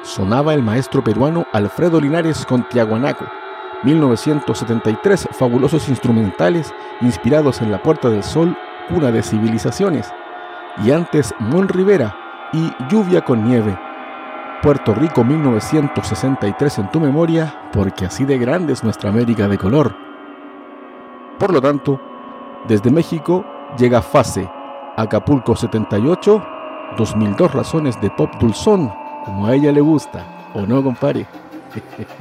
sonaba el maestro peruano Alfredo Linares con Tiahuanaco. 1973, fabulosos instrumentales inspirados en La Puerta del Sol, cuna de civilizaciones. Y antes Mon Rivera y Lluvia con nieve. Puerto Rico 1963 en tu memoria, porque así de grande es nuestra América de color. Por lo tanto, desde México llega Fase, Acapulco 78, 2002 razones de pop dulzón, como a ella le gusta, ¿o no, compadre?